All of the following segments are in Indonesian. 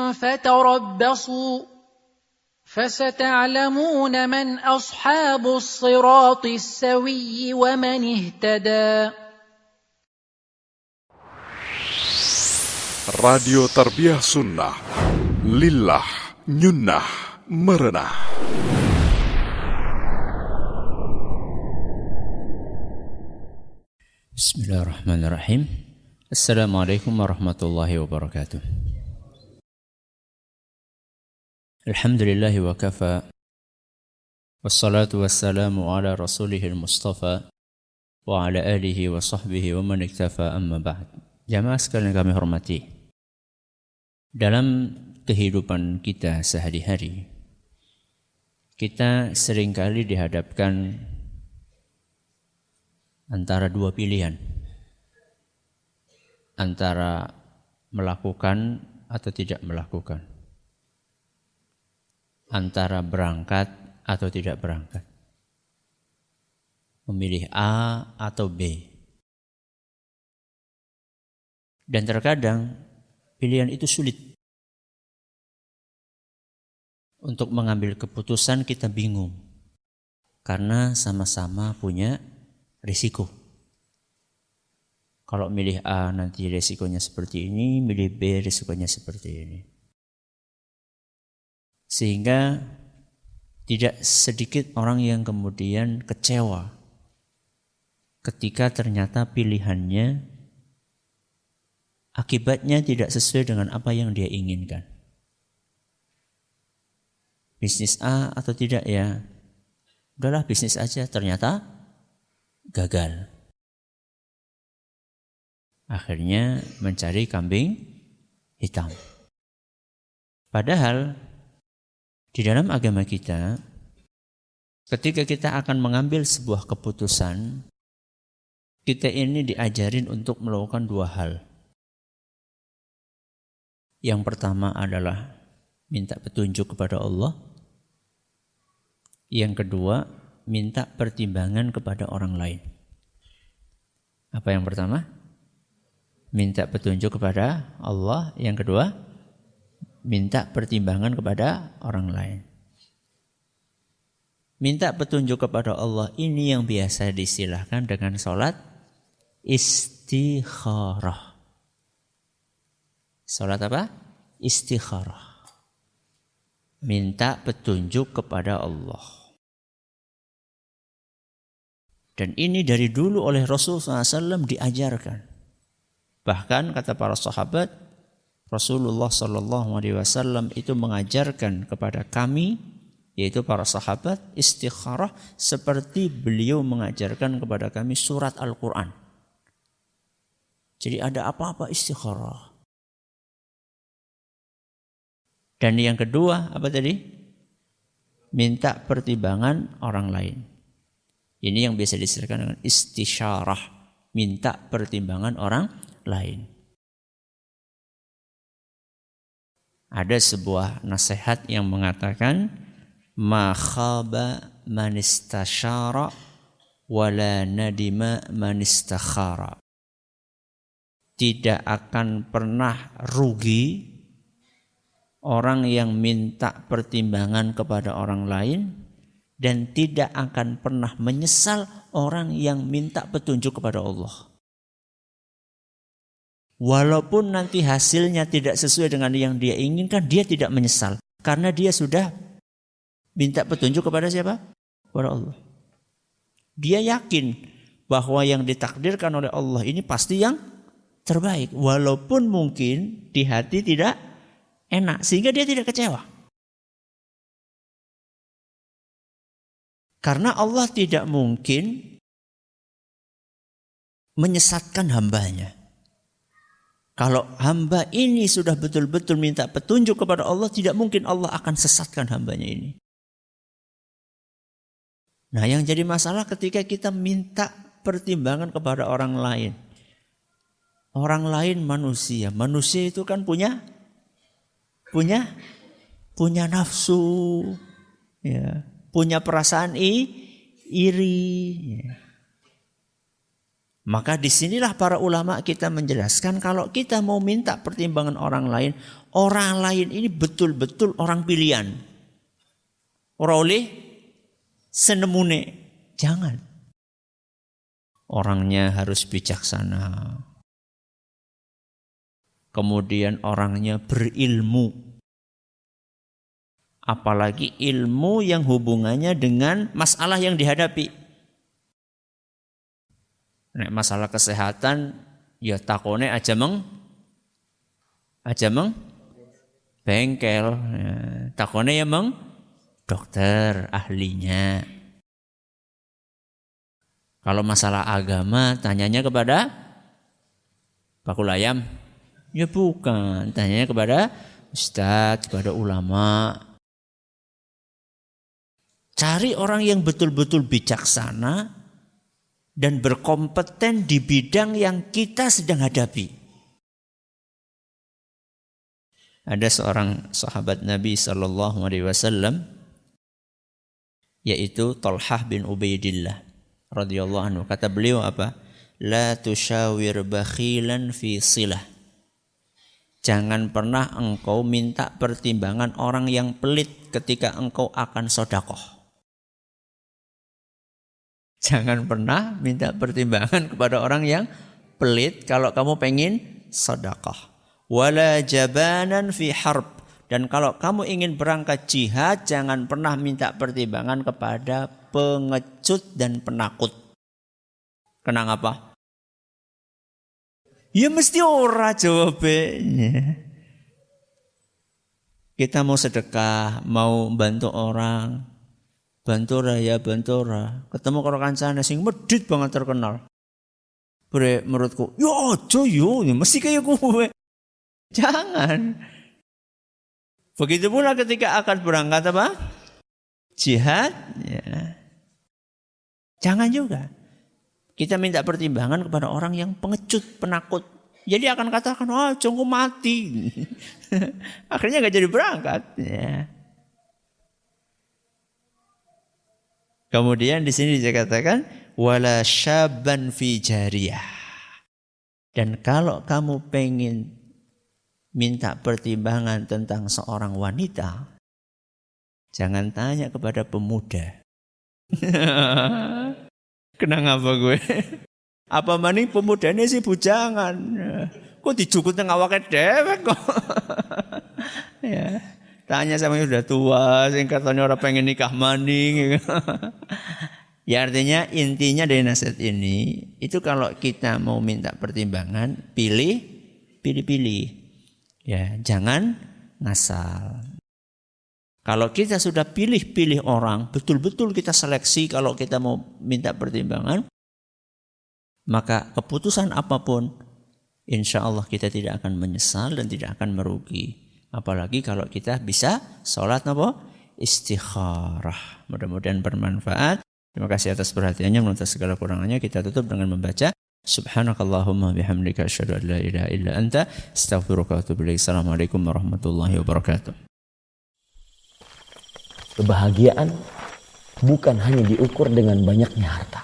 فتربصوا فستعلمون من أصحاب الصراط السوي ومن اهتدى. Radio Tarbiyah Sunnah, Lillah, Nyunnah, Merenah. Bismillahirrahmanirrahim. Assalamualaikum warahmatullahi wabarakatuh. Alhamdulillahi wa kafa. Wassalatu wassalamu ala rasulihil mustafa wa ala alihi wa sahbihi wa man iktafa, amma ba'd. Jamaah sekalian kami hormati, dalam kehidupan kita sehari-hari, kita seringkali dihadapkan antara dua pilihan, antara melakukan atau tidak melakukan, antara berangkat atau tidak berangkat, memilih A atau B. Dan terkadang pilihan itu sulit. Untuk mengambil keputusan kita bingung, karena sama-sama punya risiko. Kalau milih A nanti risikonya seperti ini, milih B risikonya seperti ini. Sehingga tidak sedikit orang yang kemudian kecewa ketika ternyata pilihannya akibatnya tidak sesuai dengan apa yang dia inginkan. Bisnis A atau tidak ya? Udahlah bisnis aja, ternyata gagal. Akhirnya mencari kambing hitam. Padahal di dalam agama kita, ketika kita akan mengambil sebuah keputusan, kita ini diajarin untuk melakukan dua hal. Yang pertama adalah minta petunjuk kepada Allah. Yang kedua, minta pertimbangan kepada orang lain. Apa yang pertama? Minta petunjuk kepada Allah. Yang kedua, minta pertimbangan kepada orang lain. Minta petunjuk kepada Allah ini yang biasa diistilahkan dengan sholat istikharah. Salat apa? Istikharah. Minta petunjuk kepada Allah. Dan ini dari dulu oleh Rasulullah SAW diajarkan. Bahkan kata para sahabat, Rasulullah SAW itu mengajarkan kepada kami, yaitu para sahabat, istikharah seperti beliau mengajarkan kepada kami surat Al-Quran. Jadi ada apa-apa istikharah. Dan yang kedua, apa tadi? Minta pertimbangan orang lain. Ini yang biasa disebutkan dengan istisyarah. Minta pertimbangan orang lain. Ada sebuah nasihat yang mengatakan, ma khaba man istasyara wala nadima man istakhara. Tidak akan pernah rugi orang yang minta pertimbangan kepada orang lain, dan tidak akan pernah menyesal orang yang minta petunjuk kepada Allah. Walaupun nanti hasilnya tidak sesuai dengan yang dia inginkan, dia tidak menyesal. Karena dia sudah minta petunjuk kepada siapa? Kepada Allah. Dia yakin bahwa yang ditakdirkan oleh Allah ini pasti yang terbaik. Walaupun mungkin di hati tidak enak, sehingga dia tidak kecewa. Karena Allah tidak mungkin menyesatkan hambanya. Kalau hamba ini sudah betul-betul minta petunjuk kepada Allah, tidak mungkin Allah akan sesatkan hambanya ini. Nah, yang jadi masalah ketika kita minta pertimbangan kepada orang lain. Orang lain manusia. Manusia itu kan punya nafsu, ya, punya perasaan iri. Ya. Maka disinilah para ulama kita menjelaskan kalau kita mau minta pertimbangan orang lain ini betul-betul orang pilihan. Orang oleh senemune. Jangan. Orangnya harus bijaksana. Kemudian orangnya berilmu. Apalagi ilmu yang hubungannya dengan masalah yang dihadapi. Nek masalah kesehatan ya takone aja meng bengkel. Ya, takone ya meng dokter ahlinya. Kalau masalah agama tanyanya kepada bakul ayam. Ya bukan, tanyanya kepada ustadz, kepada ulama. Cari orang yang betul-betul bijaksana dan berkompeten di bidang yang kita sedang hadapi. Ada seorang sahabat Nabi SAW, yaitu Talhah bin Ubaidillah radhiyallahu anhu. Kata beliau apa? La tusyawir bakhilan fi silah. Jangan pernah engkau minta pertimbangan orang yang pelit ketika engkau akan sedekah. Jangan pernah minta pertimbangan kepada orang yang pelit kalau kamu pengen sedekah. Wala jabanan fi harb. Dan kalau kamu ingin berangkat jihad, jangan pernah minta pertimbangan kepada pengecut dan penakut. Kenapa? Ya mesti ora jawabannya. Kita mau sedekah, mau bantu orang, bantu ora. Ketemu karo kancane sing medhit banget terkenal. Bre menurutku, yo aja yo, mesti kaya kowe. Jangan. Begitu pula ketika akan berangkat apa? Jihad, ya. Jangan juga. Kita minta pertimbangan kepada orang yang pengecut, penakut. Jadi akan katakan, jongko mati. Akhirnya gak jadi berangkat. Ya. Kemudian di sini dikatakan, wala syaban fi jariyah. Dan kalau kamu pengen minta pertimbangan tentang seorang wanita, jangan tanya kepada pemuda. Kenapa gue? Apa maning pemudanya sih bujangan? Kok dijukut tengah awake dewek kok? Ya, tanya sama yang udah tua, sing katanya orang pengen nikah maning. Ya artinya intinya dari nasihat ini itu kalau kita mau minta pertimbangan, pilih. Ya, jangan ngasal. Kalau kita sudah pilih orang, betul-betul kita seleksi kalau kita mau minta pertimbangan, maka keputusan apapun, insya Allah kita tidak akan menyesal dan tidak akan merugi. Apalagi kalau kita bisa sholat apa? Istikharah. Mudah-mudahan bermanfaat. Terima kasih atas perhatiannya. Menurut segala kurangannya kita tutup dengan membaca Subhanakallahumma bihamdika asyhadu an la ilaha illa anta astaghfiruka wa atubu ilaik. Assalamualaikum warahmatullahi wabarakatuh. Kebahagiaan bukan hanya diukur dengan banyaknya harta.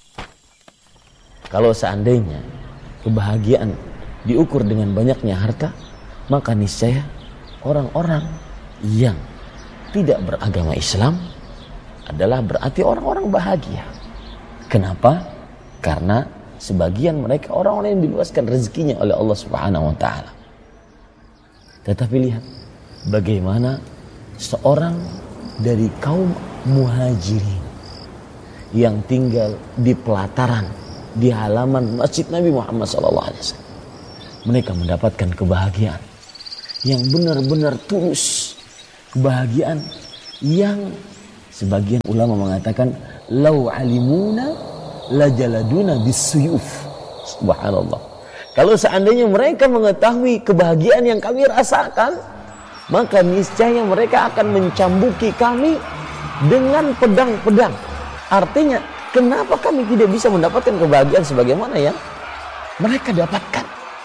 Kalau seandainya kebahagiaan diukur dengan banyaknya harta, maka niscaya orang-orang yang tidak beragama Islam adalah berarti orang-orang bahagia. Kenapa? Karena sebagian mereka orang-orang yang diluaskan rezekinya oleh Allah Subhanahu wa taala. Tetapi lihat bagaimana seorang dari kaum muhajirin yang tinggal di pelataran, di halaman Masjid Nabi Muhammad SAW. Mereka mendapatkan kebahagiaan yang benar-benar tulus. Kebahagiaan yang sebagian ulama mengatakan lau alimuna lajaladuna bisuyuf. Subhanallah. Kalau seandainya mereka mengetahui kebahagiaan yang kami rasakan, maka niscaya mereka akan mencambuki kami dengan pedang-pedang. Artinya, kenapa kami tidak bisa mendapatkan kebahagiaan sebagaimana yang mereka dapatkan?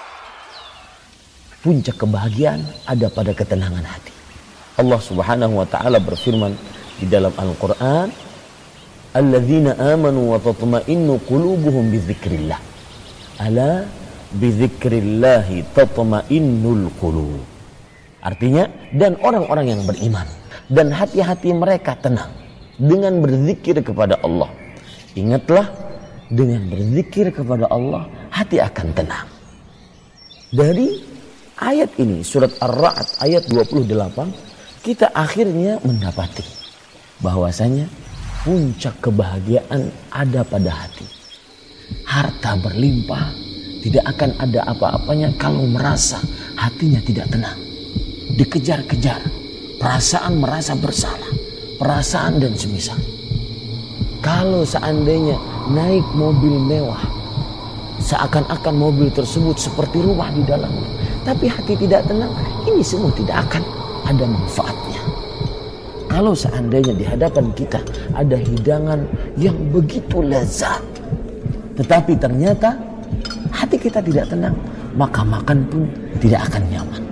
Puncak kebahagiaan ada pada ketenangan hati. Allah Subhanahu wa taala berfirman di dalam Al-Qur'an, "Alladzina amanu wa tatma'innu qulubuhum bidzikrillah." Ala bidzikrillahi tatma'innul qulub. Artinya, dan orang-orang yang beriman dan hati-hati mereka tenang dengan berzikir kepada Allah. Ingatlah, dengan berzikir kepada Allah hati akan tenang. Dari ayat ini, surat Ar-Ra'd ayat 28, kita akhirnya mendapati bahwasanya puncak kebahagiaan ada pada hati. Harta berlimpah tidak akan ada apa-apanya kalau merasa hatinya tidak tenang. Dikejar-kejar, perasaan merasa bersalah, perasaan dan semisal. Kalau seandainya naik mobil mewah, seakan-akan mobil tersebut seperti rumah di dalamnya, tapi hati tidak tenang, ini semua tidak akan ada manfaatnya. Kalau seandainya di hadapan kita ada hidangan yang begitu lezat, tetapi ternyata hati kita tidak tenang, maka makan pun tidak akan nyaman.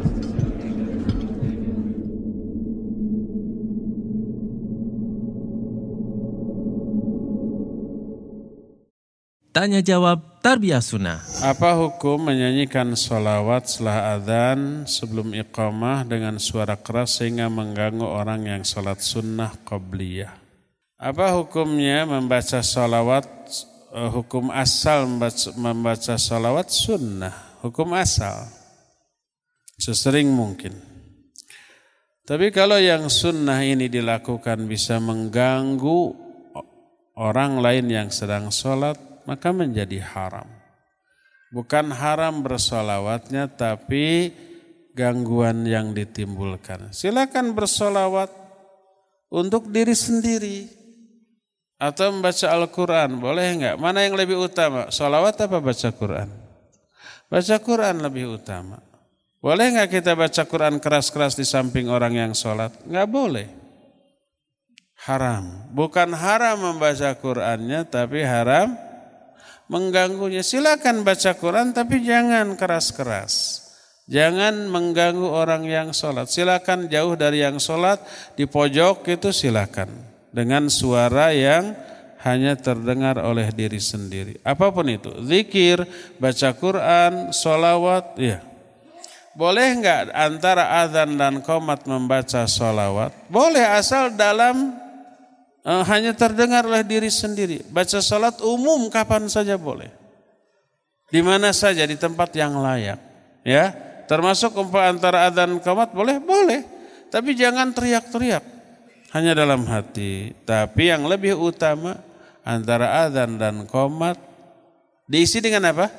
Tanya jawab Tarbiyah Sunnah. Apa hukum menyanyikan sholawat setelah adzan sebelum iqamah dengan suara keras sehingga mengganggu orang yang sholat sunnah qabliyah? Apa hukumnya membaca sholawat, hukum asal membaca sholawat sunnah, hukum asal sesering mungkin. Tapi kalau yang sunnah ini dilakukan bisa mengganggu orang lain yang sedang sholat, maka menjadi haram. Bukan haram bersolawatnya, tapi gangguan yang ditimbulkan. Silakan bersolawat untuk diri sendiri atau membaca Al-Quran, boleh enggak? Mana yang lebih utama, solawat apa baca Quran? Baca Quran lebih utama. Boleh enggak kita baca Quran keras-keras di samping orang yang sholat? Enggak boleh. Haram. Bukan haram membaca Qurannya, tapi haram mengganggunya. Silakan baca Quran tapi jangan keras-keras. Jangan mengganggu orang yang sholat. Silakan jauh dari yang sholat, di pojok itu silakan. Dengan suara yang hanya terdengar oleh diri sendiri. Apapun itu, zikir, baca Quran, sholawat, ya. Boleh enggak antara azan dan qomat membaca sholawat? Boleh, asal dalam hanya terdengar oleh diri sendiri. Baca salat umum kapan saja boleh. Di mana saja, di tempat yang layak. Ya, termasuk antara adzan qomat boleh? Boleh. Tapi jangan teriak-teriak. Hanya dalam hati. Tapi yang lebih utama antara adzan dan qomat diisi dengan apa?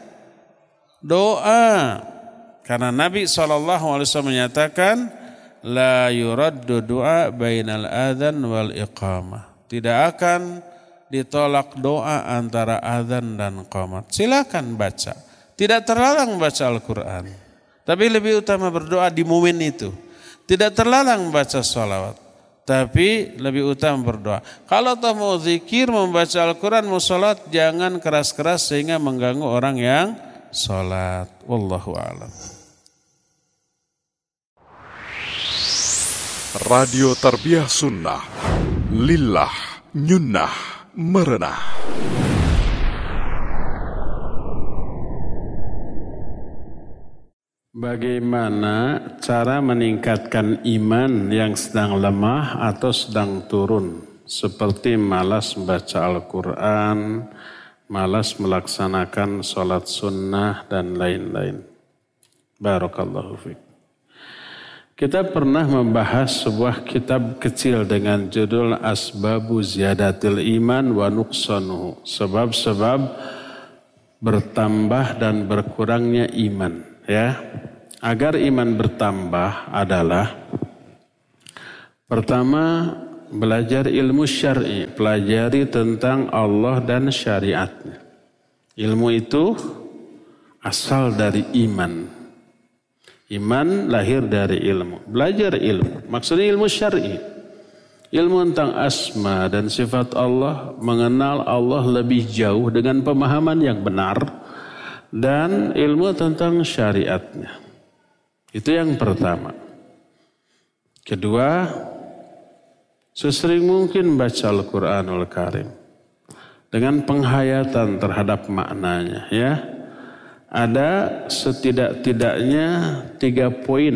Doa. Karena Nabi SAW menyatakan la yuraddu du'a bainal adzan wal iqamah. Tidak akan ditolak doa antara azan dan qomat. Silakan baca. Tidak terlarang baca Al-Quran. Tapi lebih utama berdoa di momen itu. Tidak terlarang baca sholawat. Tapi lebih utama berdoa. Kalau toh mau zikir, membaca Al-Quran, mau sholat, jangan keras-keras sehingga mengganggu orang yang sholat. Wallahu a'lam. Radio Tarbiyah Sunnah, lillah, nyunnah, merenah. Bagaimana cara meningkatkan iman yang sedang lemah atau sedang turun? Seperti malas membaca Al-Quran, malas melaksanakan sholat sunnah, dan lain-lain. Barakallahu fiik. Kita pernah membahas sebuah kitab kecil dengan judul Asbabu Ziyadatil Iman wa Nuqsanuhu. Sebab-sebab bertambah dan berkurangnya iman. Ya, agar iman bertambah adalah pertama, belajar ilmu syar'i, pelajari tentang Allah dan syariatnya. Ilmu itu asal dari iman. Iman lahir dari ilmu. Belajar ilmu. Maksudnya ilmu syar'i. Ilmu tentang asma dan sifat Allah. Mengenal Allah lebih jauh dengan pemahaman yang benar. Dan ilmu tentang syariatnya. Itu yang pertama. Kedua, sesering mungkin baca Al-Quranul Karim. Dengan penghayatan terhadap maknanya. Ya. ada setidak-tidaknya 3 poin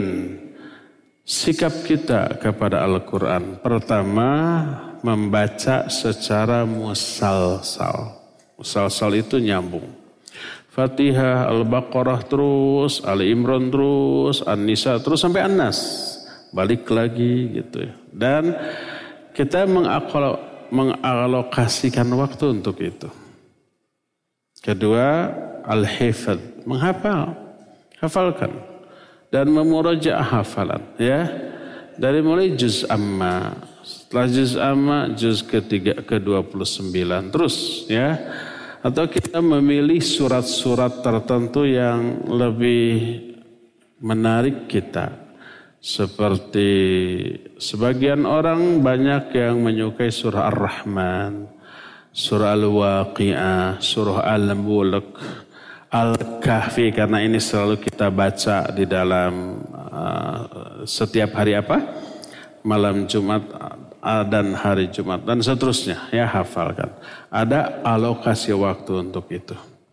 sikap kita kepada Al-Quran. Pertama, membaca secara musalsal. Musalsal itu nyambung. Fatihah, Al-Baqarah terus, Ali Imran terus, An-Nisa terus sampai An-Nas. Balik lagi gitu ya. Dan kita mengalokasikan waktu untuk itu. Kedua, al-hifadz, menghafal, hafalkan dan memurajaah hafalan ya. Dari mulai juz amma, setelah juz amma juz ke-29 terus ya. Atau kita memilih surat-surat tertentu yang lebih menarik kita. Seperti sebagian orang banyak yang menyukai surah Ar-Rahman, surah Al-Waqi'ah, surah Al-Mulk, Al-Kahfi, karena ini selalu kita baca di dalam setiap hari apa? Malam Jumat dan hari Jumat dan seterusnya ya, hafalkan. Ada alokasi waktu untuk itu.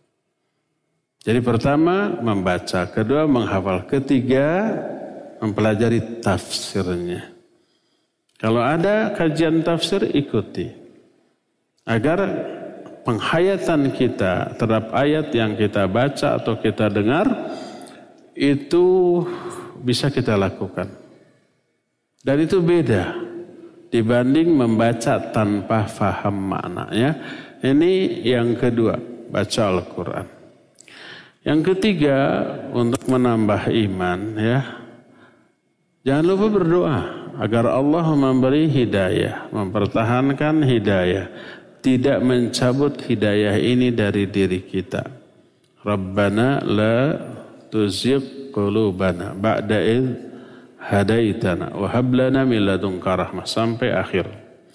Jadi pertama membaca, kedua menghafal, ketiga mempelajari tafsirnya. Kalau ada kajian tafsir ikuti. Agar penghayatan kita terhadap ayat yang kita baca atau kita dengar itu bisa kita lakukan. Dan itu beda dibanding membaca tanpa faham maknanya. Ini yang kedua, baca Al-Quran. Yang ketiga, untuk menambah iman ya. Jangan lupa berdoa agar Allah memberi hidayah, mempertahankan hidayah, tidak mencabut hidayah ini dari diri kita. Rabbana la tuzigh qulubana ba'da idh hadaitana wa hab lana min ladunka rahmah sampai akhir.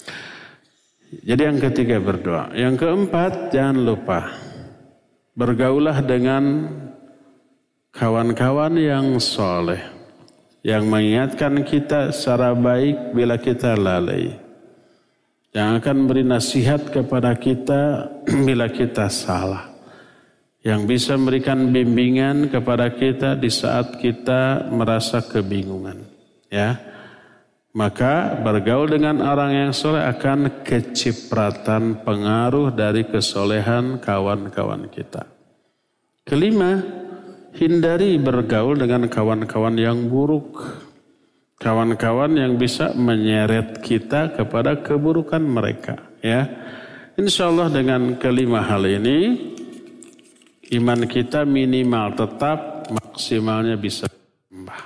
Jadi yang ketiga berdoa. Yang keempat, jangan lupa bergaulah dengan kawan-kawan yang soleh, yang mengingatkan kita secara baik bila kita lalai, yang akan beri nasihat kepada kita bila kita salah, yang bisa memberikan bimbingan kepada kita di saat kita merasa kebingungan. Ya, maka bergaul dengan orang yang soleh akan kecipratan pengaruh dari kesolehan kawan-kawan kita. Kelima, hindari bergaul dengan kawan-kawan yang buruk. Kawan-kawan yang bisa menyeret kita kepada keburukan mereka. Ya, insya Allah dengan kelima hal ini, iman kita minimal tetap, maksimalnya bisa bertambah.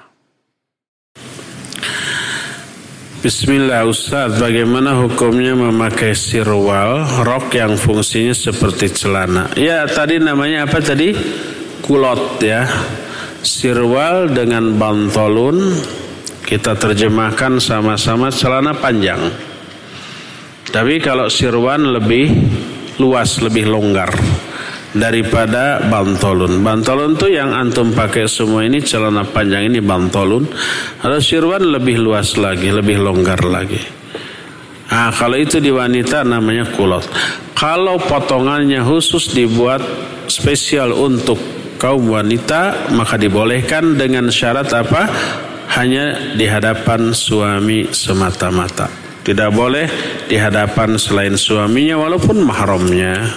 Bismillah Ustaz, bagaimana hukumnya memakai sirwal, rok yang fungsinya seperti celana? Ya, tadi namanya apa tadi? Kulot ya. Sirwal dengan bantolun kita terjemahkan sama-sama celana panjang. Tapi kalau sirwan lebih luas, lebih longgar daripada bantolun. Bantolun tuh yang antum pakai semua ini, celana panjang ini bantolun. Kalau sirwan lebih luas lagi, lebih longgar lagi. Nah, kalau itu di wanita namanya kulot. Kalau potongannya khusus dibuat spesial untuk kaum wanita, maka dibolehkan dengan syarat apa? Hanya di hadapan suami semata-mata. Tidak boleh di hadapan selain suaminya walaupun mahramnya.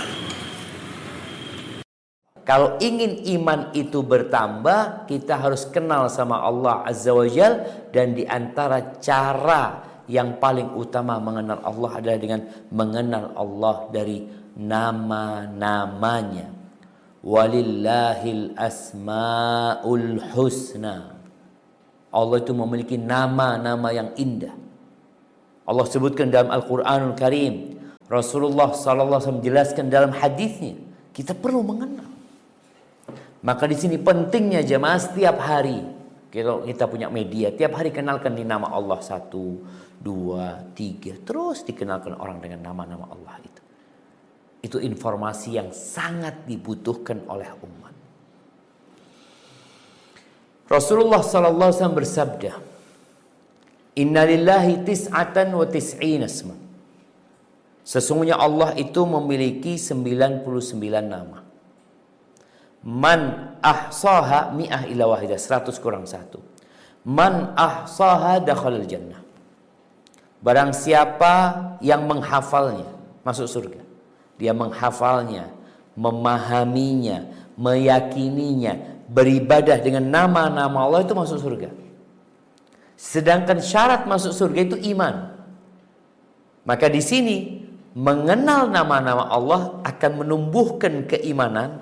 Kalau ingin iman itu bertambah, kita harus kenal sama Allah Azza wa Jal. Dan di antara cara yang paling utama mengenal Allah adalah dengan mengenal Allah dari nama-namanya. Walillahil asma'ul husna. Allah itu memiliki nama-nama yang indah. Allah sebutkan dalam Al-Quranul Karim. Rasulullah SAW jelaskan dalam hadisnya. Kita perlu mengenal. Maka di sini pentingnya jemaah setiap hari. Kalau kita punya media, tiap hari kenalkan di nama Allah 1, 2, 3. Terus dikenalkan orang dengan nama-nama Allah itu. Itu informasi yang sangat dibutuhkan oleh umat. Rasulullah SAW bersabda, Inna lillahi tis'atan wa tis'ina asma. Sesungguhnya Allah itu memiliki 99 nama. Man ahsaha mi'ah ila wahidah, 100 kurang 1. Man ahsaha dakhalal jannah. Barang siapa yang menghafalnya masuk surga. Dia menghafalnya, memahaminya, meyakininya, beribadah dengan nama-nama Allah, itu masuk surga. Sedangkan syarat masuk surga itu iman. Maka di sini mengenal nama-nama Allah akan menumbuhkan keimanan,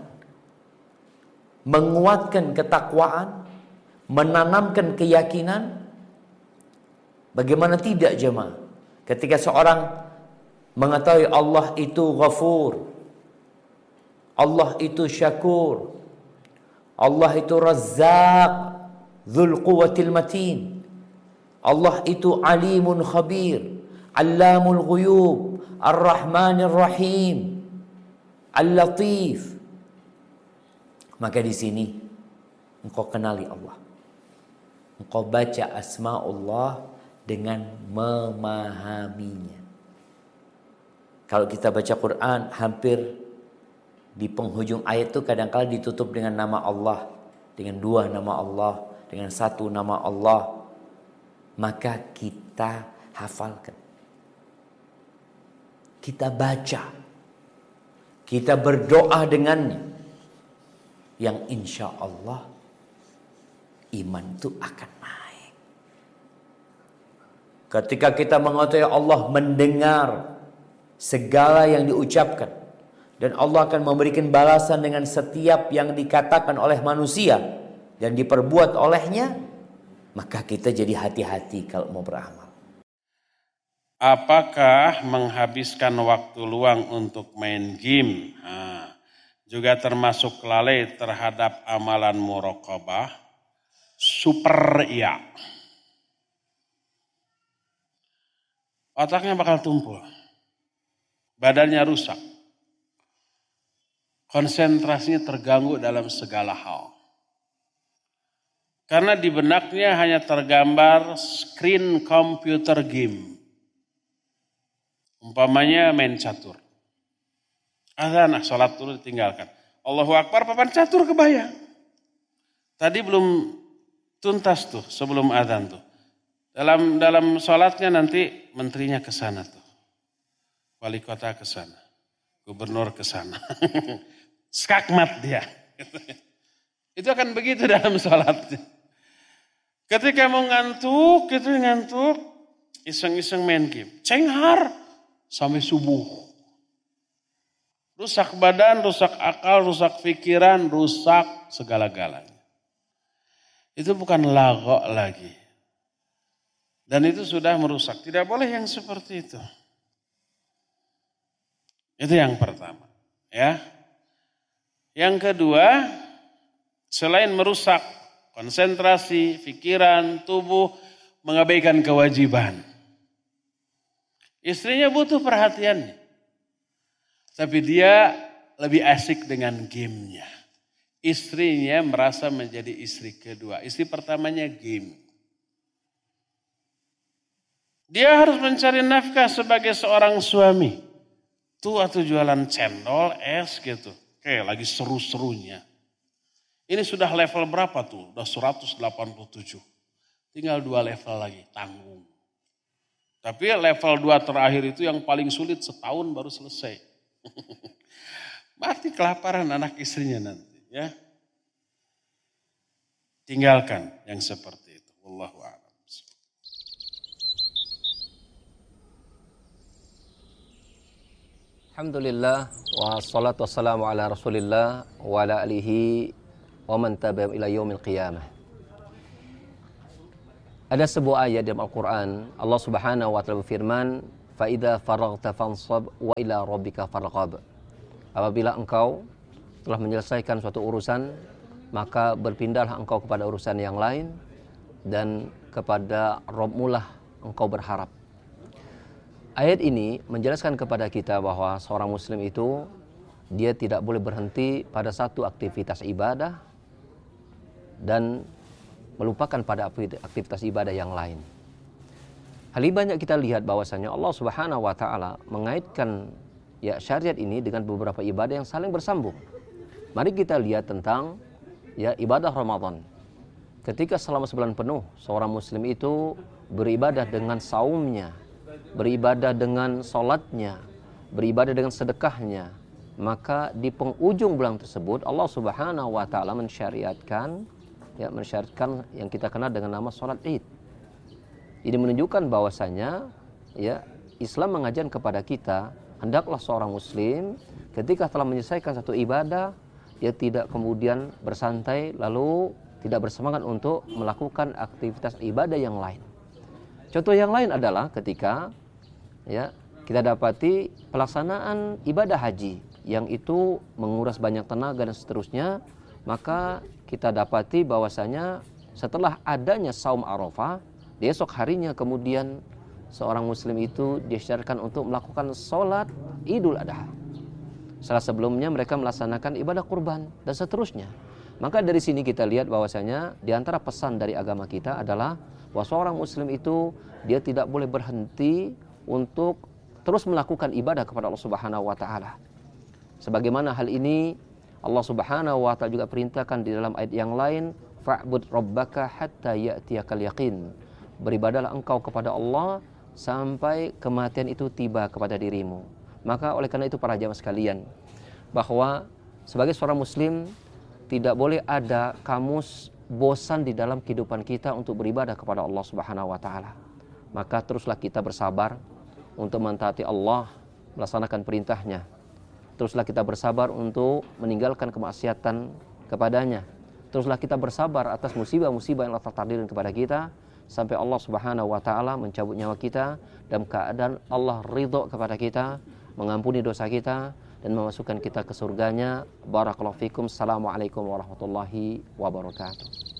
menguatkan ketakwaan, menanamkan keyakinan. Bagaimana tidak jemaah? Ketika seorang mengetahui Allah itu Ghafur, Allah itu Syakur, Allah itu Razzaq, Dzul Quwwatil Matin, Allah itu Alimun Khabir, Allamul Ghuyub, Ar-Rahmanir Rahim, Al-Latif. Maka di sini engkau kenali Allah. Engkau baca asma'ullah dengan memahaminya. Kalau kita baca Quran, hampir di penghujung ayat itu kadang-kala ditutup dengan nama Allah, dengan 2 nama Allah, dengan 1 nama Allah. Maka kita hafalkan, kita baca, kita berdoa dengannya, yang insya Allah iman itu akan naik. Ketika kita mengetahui Allah mendengar segala yang diucapkan, dan Allah akan memberikan balasan dengan setiap yang dikatakan oleh manusia dan diperbuat olehnya, maka kita jadi hati-hati kalau mau beramal. Apakah menghabiskan waktu luang untuk main game juga termasuk lalai terhadap amalan muraqabah? Super iya. Otaknya bakal tumpul, badannya rusak, konsentrasinya terganggu dalam segala hal. Karena di benaknya hanya tergambar screen computer game. Umpamanya main catur. Azan, sholat dulu ditinggalkan. Allahu Akbar, papan catur kebayang. Tadi belum tuntas tuh sebelum azan tuh. Dalam sholatnya nanti menterinya ke sana tuh. Wali kota ke sana. Gubernur ke sana. Skakmat dia. Itu akan begitu dalam sholatnya. Ketika mau ngantuk, iseng-iseng main game. Cenghar sampai subuh. Rusak badan, rusak akal, rusak pikiran, rusak segala-galanya. Itu bukan lagok lagi. Dan itu sudah merusak. Tidak boleh yang seperti itu. Itu yang pertama. Ya. Yang kedua, selain merusak konsentrasi, pikiran, tubuh, mengabaikan kewajiban. Istrinya butuh perhatiannya. Tapi dia lebih asik dengan gamenya. Istrinya merasa menjadi istri kedua. Istri pertamanya game. Dia harus mencari nafkah sebagai seorang suami. Tuh atau jualan cendol, es gitu. Kayak lagi seru-serunya. Ini sudah level berapa tuh? Udah 187. Tinggal 2 level lagi, tanggung. Tapi level 2 terakhir itu yang paling sulit, setahun baru selesai. Mati kelaparan anak istrinya nanti. Ya. Tinggalkan yang seperti itu. Wallahu a'lam. Alhamdulillah wassalatu wassalamu ala Rasulillah wa ala alihi wa man tabi'ahum ila yaumil qiyamah. Ada sebuah ayat dalam Al-Qur'an, Allah Subhanahu wa taala berfirman, "Fa idza faraghta fansab wa ila rabbika farghab." Apabila engkau telah menyelesaikan suatu urusan, maka berpindahlah engkau kepada urusan yang lain dan kepada Rabb-Mu lah engkau berharap. Ayat ini menjelaskan kepada kita bahwa seorang muslim itu dia tidak boleh berhenti pada satu aktivitas ibadah dan melupakan pada aktivitas ibadah yang lain. Hal ini banyak kita lihat bahwasanya Allah Subhanahu wa taala mengaitkan syariat ini dengan beberapa ibadah yang saling bersambung. Mari kita lihat tentang ibadah Ramadan. Ketika selama sebulan penuh seorang muslim itu beribadah dengan saumnya, beribadah dengan salatnya, beribadah dengan sedekahnya, maka di penghujung bulan tersebut Allah Subhanahu wa taala mensyariatkan yang kita kenal dengan nama salat Id. Ini menunjukkan bahwasanya Islam mengajarkan kepada kita, hendaklah seorang muslim ketika telah menyelesaikan satu ibadah, dia tidak kemudian bersantai lalu tidak bersemangat untuk melakukan aktivitas ibadah yang lain. Contoh yang lain adalah ketika kita dapati pelaksanaan ibadah haji yang itu menguras banyak tenaga dan seterusnya, maka kita dapati bahwasanya setelah adanya saum Arafah, di esok harinya kemudian seorang muslim itu disyariatkan untuk melakukan sholat Idul Adha. Setelah sebelumnya mereka melaksanakan ibadah kurban dan seterusnya. Maka dari sini kita lihat bahwasanya di antara pesan dari agama kita adalah bahwa seorang muslim itu dia tidak boleh berhenti untuk terus melakukan ibadah kepada Allah Subhanahu wa taala. Sebagaimana hal ini Allah Subhanahu wa taala juga perintahkan di dalam ayat yang lain, fa'bud rabbaka hatta ya'tiyakal yaqin. Beribadahlah engkau kepada Allah sampai kematian itu tiba kepada dirimu. Maka oleh karena itu para jamaah sekalian, bahwa sebagai seorang muslim tidak boleh ada kamus bosan di dalam kehidupan kita untuk beribadah kepada Allah Subhanahu wa taala. Maka teruslah kita bersabar untuk mentaati Allah, melaksanakan perintahnya. Teruslah kita bersabar untuk meninggalkan kemaksiatan kepadanya. Teruslah kita bersabar atas musibah-musibah yang Allah takdirkan kepada kita sampai Allah Subhanahu wa taala mencabut nyawa kita dalam keadaan Allah ridho kepada kita, mengampuni dosa kita dan memasukkan kita ke surganya. Barakallahu fikum. Assalamualaikum warahmatullahi wabarakatuh.